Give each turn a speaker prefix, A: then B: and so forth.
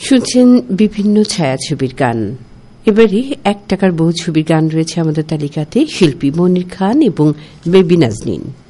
A: শুনছেন বিভিন্ন ছায়াছবির গান। এবারে 1 টাকার বহু ছবির গান রয়েছে আমাদের তালিকাতে, শিল্পী মনির খান এবং বেবি নাজনীন।